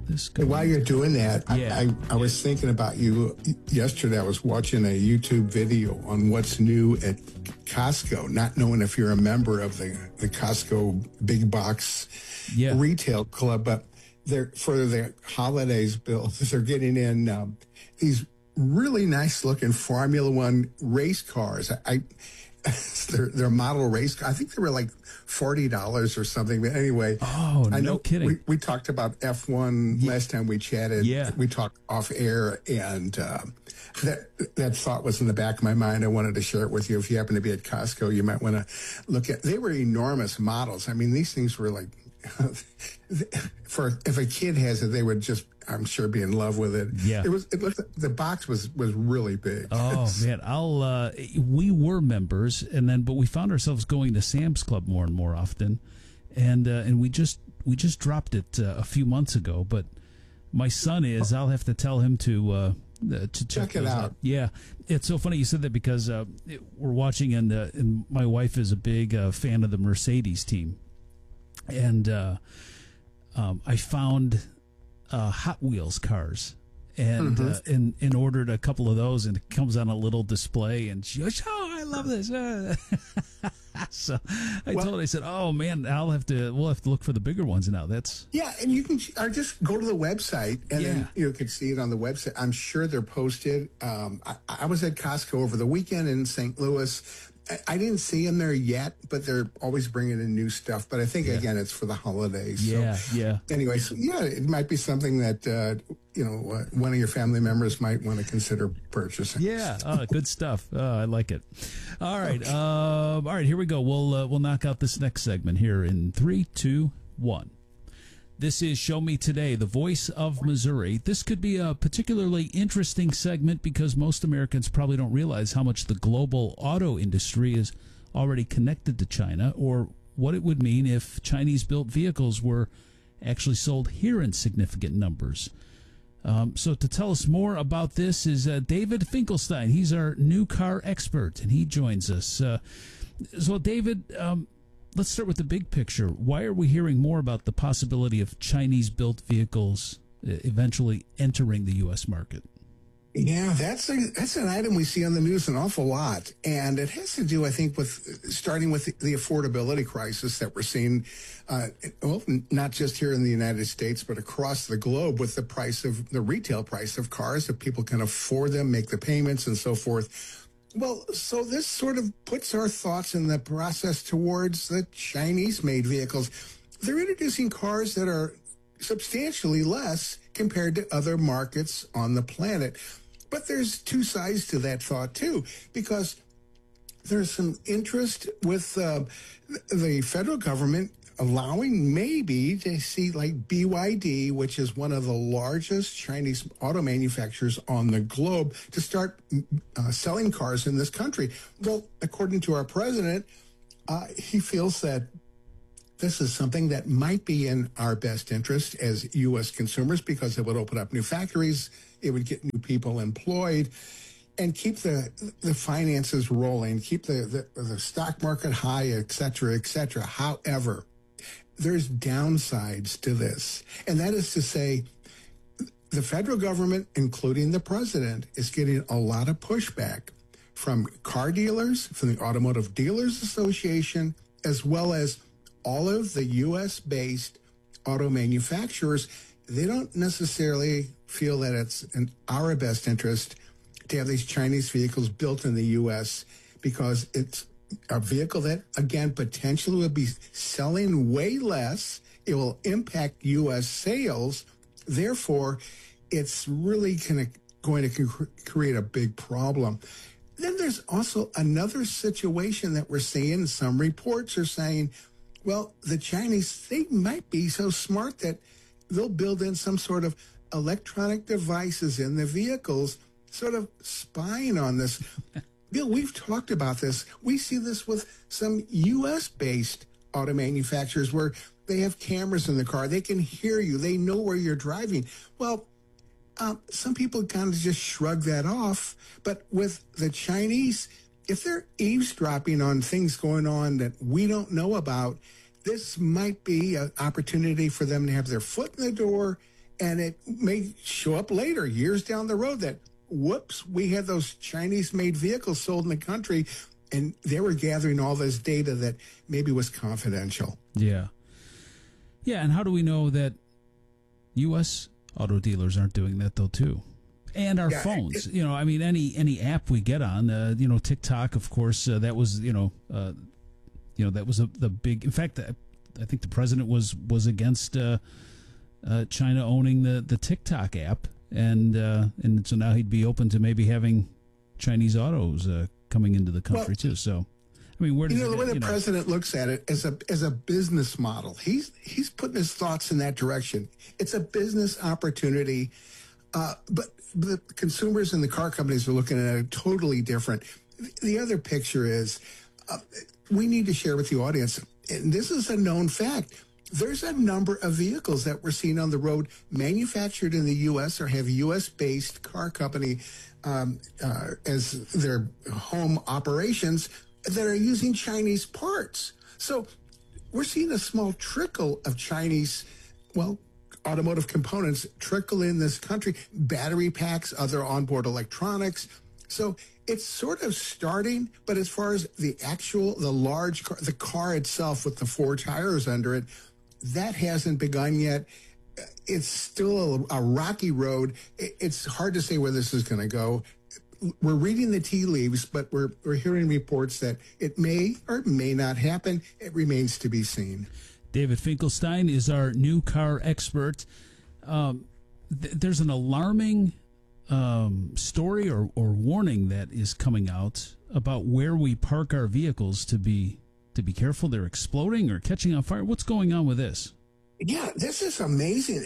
This could While you're doing that, Yeah. I was thinking about you yesterday. I was watching a YouTube video on what's new at Costco, not knowing if you're a member of the Costco big box retail club, but they're for the holidays, Bill, they're getting in these really nice looking Formula One race cars. They're model race. I think they were like $40 or something. But anyway, I know kidding. We talked about F1 last time we chatted. Yeah. We talked off air, and that thought was in the back of my mind. I wanted to share it with you. If you happen to be at Costco, you might want to look at. They were enormous models. I mean, these things were like, if a kid has it, they would just, I'm sure, be in love with it. Yeah. It looked, the box was really big. Oh man, we were members, but we found ourselves going to Sam's Club more and more often, and we just dropped it a few months ago. But my son is. I'll have to tell him to check it out. Yeah, it's so funny you said that because we're watching, and my wife is a big fan of the Mercedes team, and I found Hot Wheels cars. And and ordered a couple of those, and it comes on a little display, and she goes, "Oh, I love this!" So I told her, I said, "Oh man, we'll have to look for the bigger ones now." And you can just go to the website, and then you can see it on the website. I'm sure they're posted. I was at Costco over the weekend in St. Louis. I didn't see them there yet, but they're always bringing in new stuff. But I think again, it's for the holidays. Anyway, it might be something that one of your family members might want to consider purchasing. Yeah, good stuff. I like it. All right, Okay. All right. Here we go. We'll knock out this next segment here in 3, 2, 1. This is Show Me Today, the voice of Missouri. This could be a particularly interesting segment because most Americans probably don't realize how much the global auto industry is already connected to China, or what it would mean if Chinese-built vehicles were actually sold here in significant numbers. So to tell us more about this is David Finkelstein. He's our new car expert, and he joins us. So David, let's start with the big picture. Why are we hearing more about the possibility of Chinese-built vehicles eventually entering the U.S. market? Yeah, that's an item we see on the news an awful lot. And it has to do, I think, with starting with the affordability crisis that we're seeing, not just here in the United States, but across the globe with the retail price of cars, if people can afford them, make the payments and so forth. Well, so this sort of puts our thoughts in the process towards the Chinese-made vehicles. They're introducing cars that are substantially less compared to other markets on the planet. But there's two sides to that thought, too, because there's some interest with the federal government allowing maybe to see like BYD, which is one of the largest Chinese auto manufacturers on the globe, to start selling cars in this country. Well, according to our president, he feels that this is something that might be in our best interest as U.S. consumers because it would open up new factories, it would get new people employed, and keep the finances rolling, keep the stock market high, et cetera, et cetera. However, there's downsides to this, and that is to say the federal government, including the president, is getting a lot of pushback from car dealers, from the Automotive Dealers Association, as well as all of the U.S.-based auto manufacturers. They don't necessarily feel that it's in our best interest to have these Chinese vehicles built in the U.S. because it's a vehicle that, again, potentially will be selling way less. It will impact U.S. sales. Therefore, it's really going to create a big problem. Then there's also another situation that we're seeing. Some reports are saying, well, the Chinese, they might be so smart that they'll build in some sort of electronic devices in the vehicles, sort of spying on this. Bill, we've talked about this. We see this with some U.S.-based auto manufacturers where they have cameras in the car. They can hear you. They know where you're driving. Well, some people kind of just shrug that off. But with the Chinese, if they're eavesdropping on things going on that we don't know about, this might be an opportunity for them to have their foot in the door And it may show up later, years down the road, that, whoops, we had those Chinese-made vehicles sold in the country, and they were gathering all this data that maybe was confidential. Yeah. Yeah, and how do we know that U.S. auto dealers aren't doing that, though, too? And our phones. I mean, any app we get on, TikTok, of course, that was, that was the big. In fact, I think the president was against China owning the TikTok app, and so now he'd be open to maybe having Chinese autos coming into the country too. So, I mean, where does the way the president looks at it as a business model, he's putting his thoughts in that direction. It's a business opportunity, but the consumers and the car companies are looking at it totally different. The other picture is we need to share with the audience, and this is a known fact. There's a number of vehicles that we're seeing on the road manufactured in the U.S. or have U.S.-based car company as their home operations that are using Chinese parts. So we're seeing a small trickle of Chinese, automotive components trickle in this country, battery packs, other onboard electronics. So it's sort of starting, but as far as the large car, the car itself with the 4 tires under it, that hasn't begun yet. It's still a rocky road. It's hard to say where this is going to go. We're reading the tea leaves, but we're hearing reports that it may or may not happen. It remains to be seen. David Finkelstein is our new car expert. There's an alarming story or warning that is coming out about where we park our vehicles to be careful. They're exploding or catching on fire. What's going on with this? Yeah, this is amazing.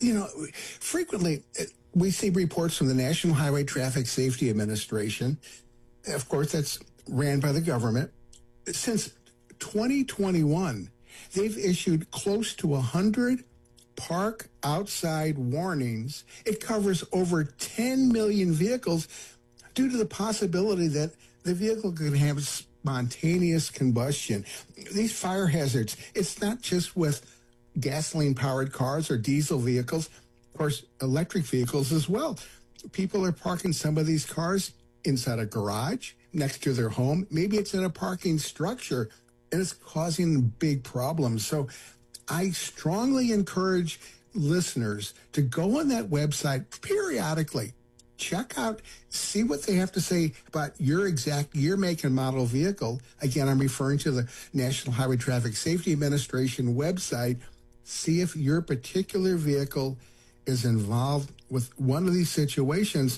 Frequently we see reports from the National Highway Traffic Safety Administration. Of course, that's ran by the government. Since 2021, they've issued close to 100 park outside warnings. It covers over 10 million vehicles due to the possibility that the vehicle could have spontaneous combustion. These fire hazards, it's not just with gasoline-powered cars or diesel vehicles, of course, electric vehicles as well. People are parking some of these cars inside a garage, next to their home. Maybe it's in a parking structure, and it's causing big problems. So I strongly encourage listeners to go on that website periodically, check out, see what they have to say about your make and model vehicle. Again, I'm referring to the National Highway Traffic Safety Administration website. See if your particular vehicle is involved with one of these situations.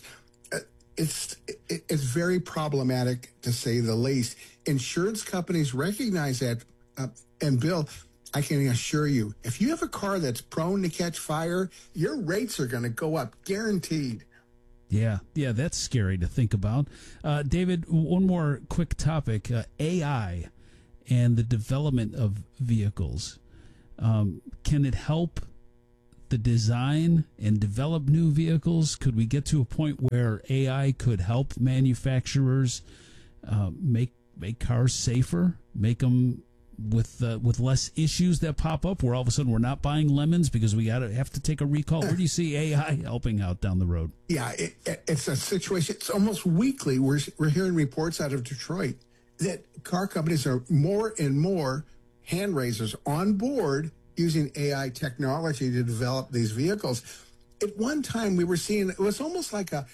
It's very problematic, to say the least. Insurance companies recognize that. And Bill, I can assure you, if you have a car that's prone to catch fire, your rates are going to go up, guaranteed. Yeah, that's scary to think about. David, one more quick topic, AI and the development of vehicles. Can it help the design and develop new vehicles? Could we get to a point where AI could help manufacturers make cars safer, make them with less issues that pop up, where all of a sudden we're not buying lemons because we have to take a recall? Where do you see AI helping out down the road? Yeah, it's a situation. It's almost weekly. We're hearing reports out of Detroit that car companies are more and more hand raisers on board using AI technology to develop these vehicles. At one time, we were seeing, it was almost like a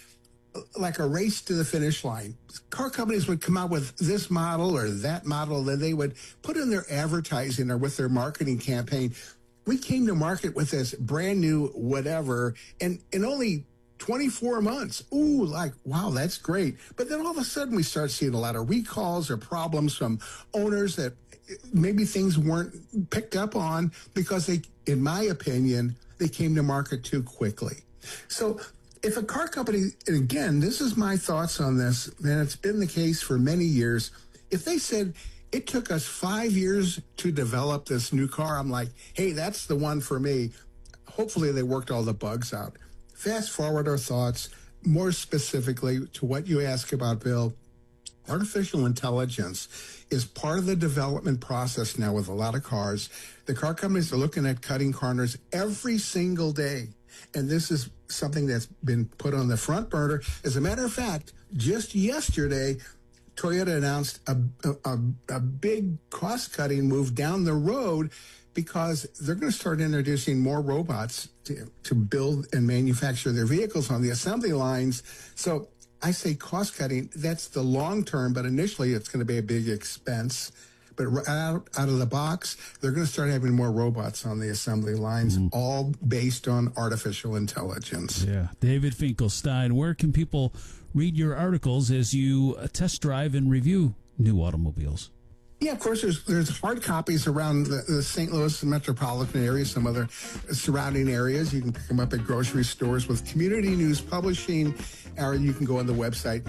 race to the finish line. Car companies would come out with this model or that model that they would put in their advertising or with their marketing campaign. We came to market with this brand new whatever, and in only 24 months. Ooh, like, wow, that's great. But then all of a sudden we start seeing a lot of recalls or problems from owners that maybe things weren't picked up on because they, in my opinion, they came to market too quickly. So if a car company, and again, this is my thoughts on this, and it's been the case for many years, if they said it took us 5 years to develop this new car, I'm like, hey, that's the one for me. Hopefully they worked all the bugs out. Fast forward our thoughts more specifically to what you ask about, Bill. Artificial intelligence is part of the development process now with a lot of cars. The car companies are looking at cutting corners every single day And this is something that's been put on the front burner. As a matter of fact, just yesterday, Toyota announced a big cost-cutting move down the road because they're going to start introducing more robots to build and manufacture their vehicles on the assembly lines. So I say cost-cutting, that's the long term, but initially it's going to be a big expense. But out of the box, they're going to start having more robots on the assembly lines, all based on artificial intelligence. Yeah. David Finkelstein, where can people read your articles as you test drive and review new automobiles? Yeah, of course, there's hard copies around the St. Louis metropolitan area, some other surrounding areas. You can pick them up at grocery stores with Community News Publishing, or you can go on the website,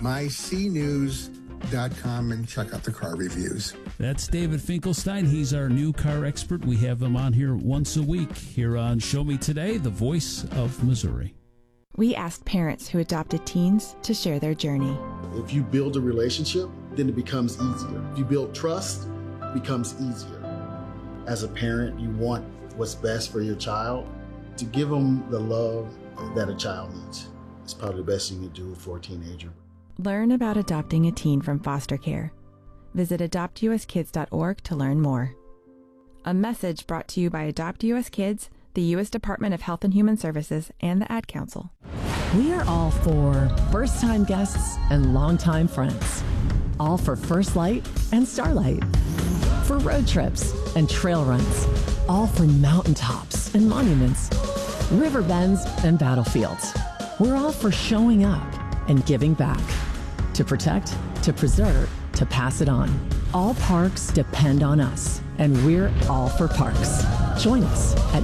mycnews.com, and check out the car reviews. That's David Finkelstein. He's our new car expert. We have him on here once a week here on Show Me Today, the voice of Missouri. We asked parents who adopted teens to share their journey. If you build a relationship, then it becomes easier. If you build trust, it becomes easier. As a parent, you want what's best for your child. To give them the love that a child needs is probably the best you can do for a teenager. Learn about adopting a teen from foster care. Visit adoptuskids.org to learn more. A message brought to you by Adopt US Kids, the U.S. Department of Health and Human Services, and the Ad Council. We are all for first-time guests and longtime friends. All for First Light and Starlight. For road trips and trail runs. All for mountaintops and monuments. River bends and battlefields. We're all for showing up and giving back. To protect, to preserve, to pass it on. All parks depend on us, and we're all for parks. Join us at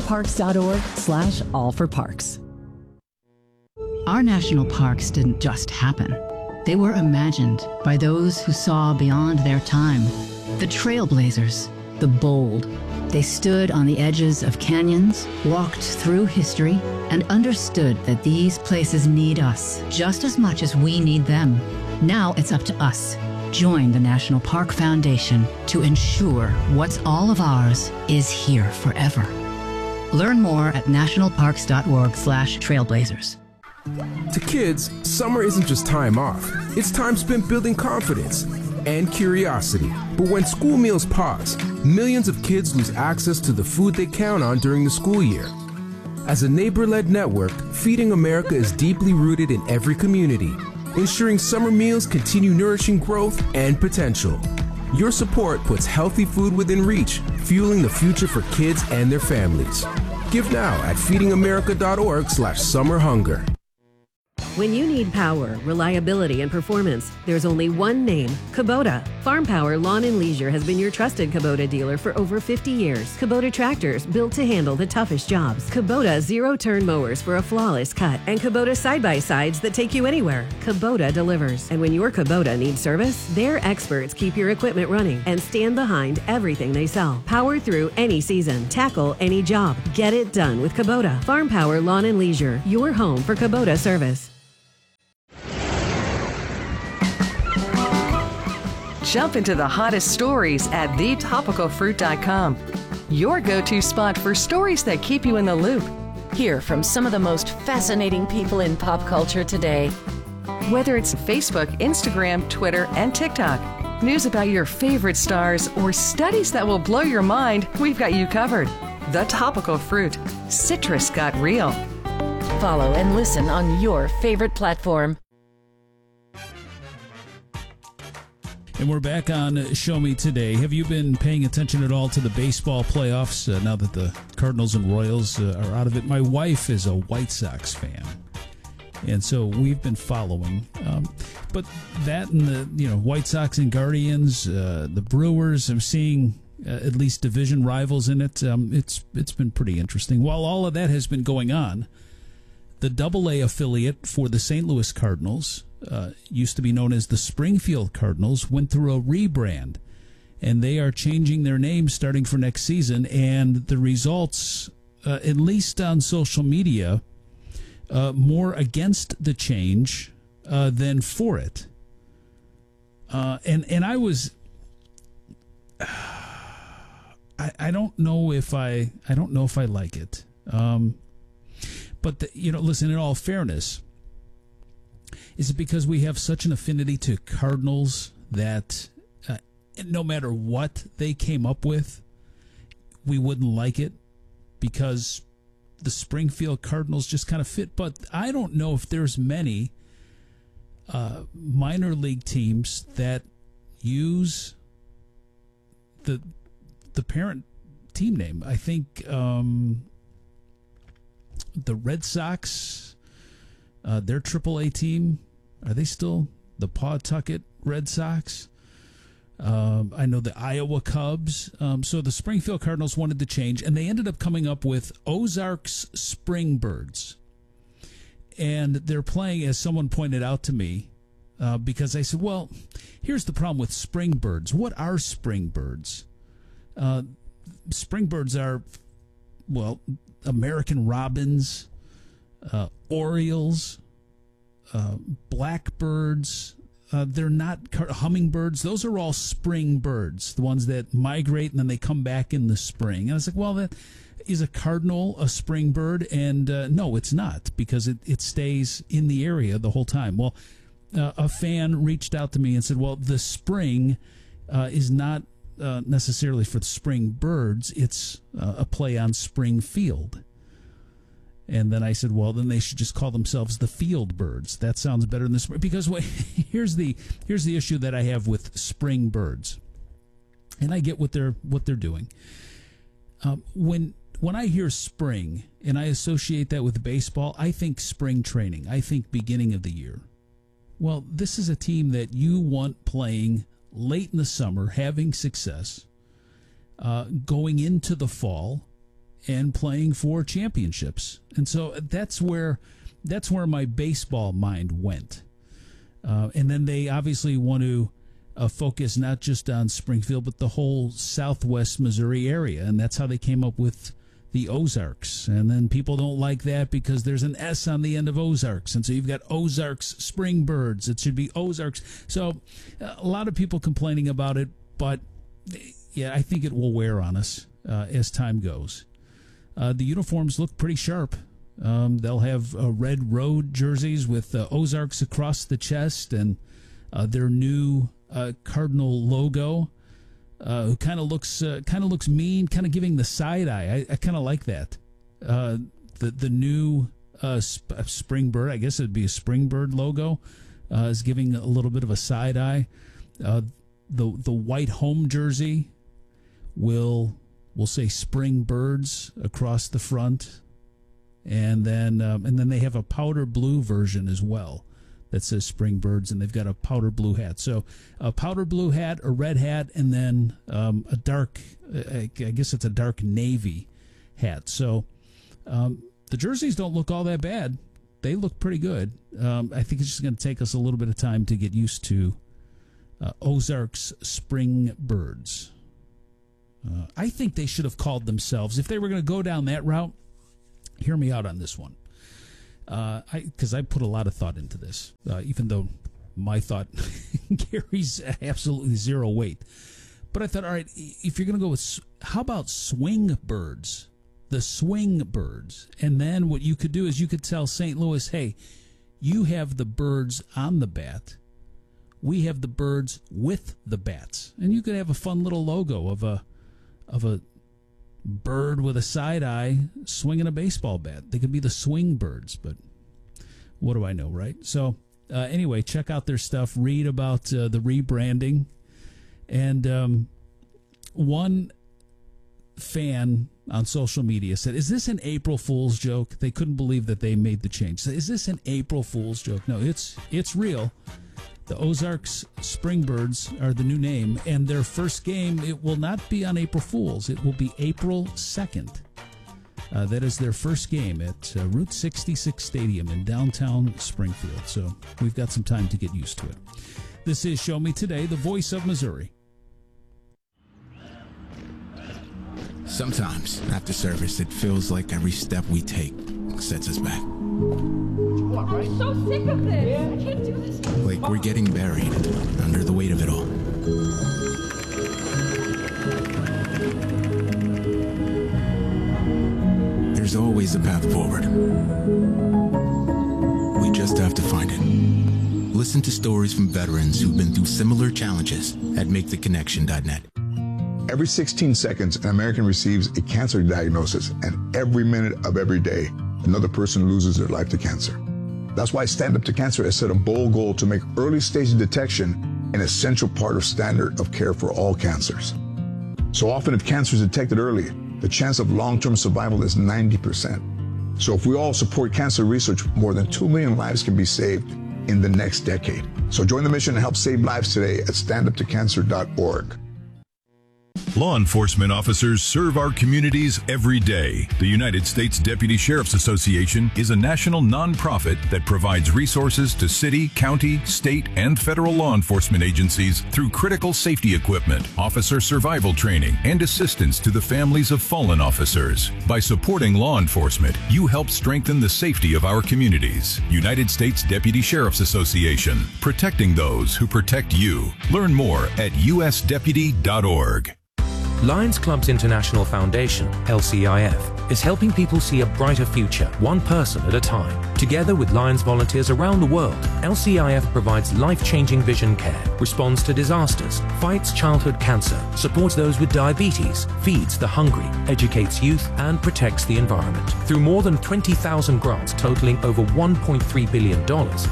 nationalparks.org/allforparks. Our national parks didn't just happen. They were imagined by those who saw beyond their time. The trailblazers, the bold. They stood on the edges of canyons, walked through history, and understood that these places need us just as much as we need them. Now it's up to us. Join the National Park Foundation to ensure what's all of ours is here forever. Learn more at nationalparks.org/trailblazers. To kids, summer isn't just time off. It's time spent building confidence and curiosity. But when school meals pause, millions of kids lose access to the food they count on during the school year. As a neighbor-led network, Feeding America is deeply rooted in every community, ensuring summer meals continue nourishing growth and potential. Your support puts healthy food within reach, fueling the future for kids and their families. Give now at feedingamerica.org/summerhunger. When you need power, reliability, and performance, there's only one name, Kubota. Farm Power Lawn and Leisure has been your trusted Kubota dealer for over 50 years. Kubota tractors built to handle the toughest jobs. Kubota zero-turn mowers for a flawless cut. And Kubota side-by-sides that take you anywhere. Kubota delivers. And when your Kubota needs service, their experts keep your equipment running and stand behind everything they sell. Power through any season. Tackle any job. Get it done with Kubota. Farm Power Lawn and Leisure, your home for Kubota service. Jump into the hottest stories at thetopicalfruit.com. Your go-to spot for stories that keep you in the loop. Hear from some of the most fascinating people in pop culture today. Whether it's Facebook, Instagram, Twitter, and TikTok, news about your favorite stars, or studies that will blow your mind, we've got you covered. The Topical Fruit. Citrus got real. Follow and listen on your favorite platform. And we're back on Show Me Today. Have you been paying attention at all to the baseball playoffs now that the Cardinals and Royals are out of it? My wife is a White Sox fan, and so we've been following. But that and the White Sox and Guardians, the Brewers, I'm seeing at least division rivals in it. It's been pretty interesting. While all of that has been going on, the AA affiliate for the St. Louis Cardinals, used to be known as the Springfield Cardinals, went through a rebrand, and they are changing their name starting for next season. And the results, at least on social media, more against the change than for it. And I was, I don't know if I like it. But, listen, in all fairness, is it because we have such an affinity to Cardinals that no matter what they came up with, we wouldn't like it because the Springfield Cardinals just kind of fit? But I don't know if there's many minor league teams that use the parent team name. I think the Red Sox, their AAA team, are they still the Pawtucket Red Sox? I know the Iowa Cubs. So the Springfield Cardinals wanted to change, and they ended up coming up with Ozarks Springbirds. And they're playing, as someone pointed out to me, because I said, well, here's the problem with Springbirds. What are Springbirds? Springbirds are, well, American robins, orioles, blackbirds. They're not hummingbirds. Those are all spring birds, the ones that migrate and then they come back in the spring. And I was like, well, that is a cardinal a spring bird? And no, it's not, because it stays in the area the whole time. Well, a fan reached out to me and said, well, the spring is not necessarily for the spring birds. It's a play on Springfield. And then I said, well, then they should just call themselves the Field Birds. That sounds better than the spring. Because here's the issue that I have with spring birds, and I get what they're doing. When I hear spring and I associate that with baseball, I think spring training. I think beginning of the year. Well, this is a team that you want playing late in the summer, having success, going into the fall, and playing for championships. And so that's where my baseball mind went. And then they obviously want to focus not just on Springfield, but the whole southwest Missouri area. And that's how they came up with the Ozarks. And then people don't like that because there's an S on the end of Ozarks. And so you've got Ozarks Springbirds. It should be Ozarks. So a lot of people complaining about it, but yeah, I think it will wear on us as time goes. The uniforms look pretty sharp. They'll have red road jerseys with Ozarks across the chest, and their new Cardinal logo, kind of looks mean, kind of giving the side eye. I kind of like that. The new Springbird, I guess it'd be a Springbird logo, is giving a little bit of a side eye. The white home jersey will say Spring Birds across the front, and then they have a powder blue version as well that says Spring Birds, and they've got a powder blue hat. So a powder blue hat, a red hat, and then a dark, I guess it's a dark navy hat. So the jerseys don't look all that bad. They look pretty good. I think it's just going to take us a little bit of time to get used to Ozarks Spring Birds. I think they should have called themselves, if they were going to go down that route, hear me out on this one, because I put a lot of thought into this, even though my thought carries absolutely zero weight. But I thought, all right, if you're going to go with, how about Swing Birds? The Swing Birds. And then what you could do is you could tell St. Louis, hey, you have the birds on the bat. We have the birds with the bats. And you could have a fun little logo of a bird with a side eye swinging a baseball bat. They could be the Swing Birds, but what do I know, right? So anyway, check out their stuff. Read about the rebranding. And one fan on social media said, is this an April Fool's joke? They couldn't believe that they made the change. So, is this an April Fool's joke? No, it's real. The Ozarks Springbirds are the new name, and their first game, it will not be on April Fool's. It will be April 2nd. That is their first game at Route 66 Stadium in downtown Springfield. So we've got some time to get used to it. This is Show Me Today, the voice of Missouri. Sometimes, after service, it feels like every step we take sets us back. I'm so sick of this. I can't do this. Like we're getting buried under the weight of it all. There's always a path forward. We just have to find it. Listen to stories from veterans who've been through similar challenges at MakeTheConnection.net. Every 16 seconds, an American receives a cancer diagnosis, and every minute of every day, another person loses their life to cancer. That's why Stand Up to Cancer has set a bold goal to make early stage detection an essential part of standard of care for all cancers. So often, if cancer is detected early, the chance of long-term survival is 90%. So if we all support cancer research, more than 2 million lives can be saved in the next decade. So join the mission and help save lives today at standuptocancer.org. Law enforcement officers serve our communities every day. The United States Deputy Sheriff's Association is a national nonprofit that provides resources to city, county, state, and federal law enforcement agencies through critical safety equipment, officer survival training, and assistance to the families of fallen officers. By supporting law enforcement, you help strengthen the safety of our communities. United States Deputy Sheriff's Association, protecting those who protect you. Learn more at usdeputy.org. Lions Clubs International Foundation, LCIF, is helping people see a brighter future, one person at a time. Together with Lions volunteers around the world, LCIF provides life-changing vision care, responds to disasters, fights childhood cancer, supports those with diabetes, feeds the hungry, educates youth, and protects the environment. Through more than 20,000 grants totaling over $1.3 billion,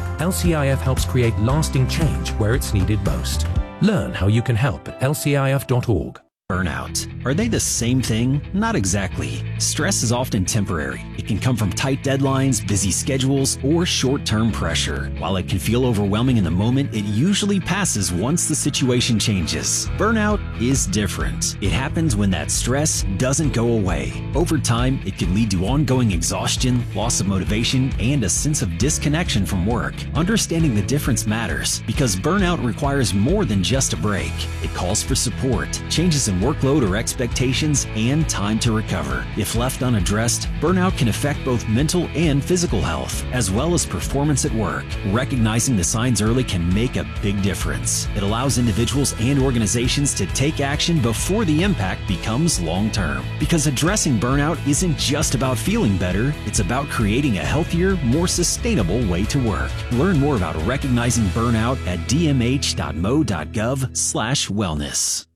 LCIF helps create lasting change where it's needed most. Learn how you can help at lcif.org. Burnout. Are they the same thing? Not exactly. Stress is often temporary. It can come from tight deadlines, busy schedules, or short-term pressure. While it can feel overwhelming in the moment, it usually passes once the situation changes. Burnout is different. It happens when that stress doesn't go away. Over time, it can lead to ongoing exhaustion, loss of motivation, and a sense of disconnection from work. Understanding the difference matters because burnout requires more than just a break. It calls for support, changes in workload or expectations, and time to recover. If left unaddressed, burnout can affect both mental and physical health, as well as performance at work. Recognizing the signs early can make a big difference. It allows individuals and organizations to take action before the impact becomes long-term. Because addressing burnout isn't just about feeling better, it's about creating a healthier, more sustainable way to work. Learn more about recognizing burnout at dmh.mo.gov/wellness.